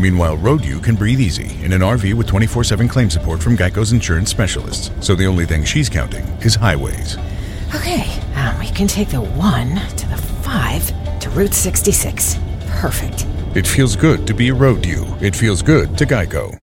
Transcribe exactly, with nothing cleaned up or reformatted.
Meanwhile, Road U can breathe easy in an R V with twenty-four seven claim support from Geico's insurance specialists. So the only thing she's counting is highways. Okay, um, we can take the one to the five to Route sixty-six. Perfect. It feels good to be a Road U. It feels good to Geico.